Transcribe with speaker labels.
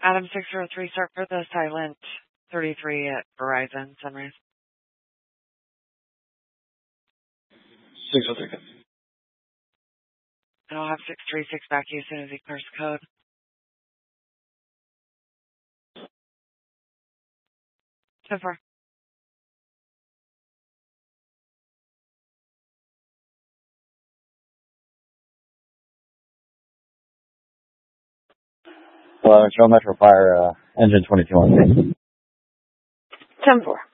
Speaker 1: Adam 603, start for the silent 33 at Verizon, Sunrise.
Speaker 2: 603.
Speaker 1: And I'll have 636 back to you as soon as he clears the code. So far.
Speaker 3: Hello, Show Metro Fire, engine 22 on
Speaker 1: 10-4.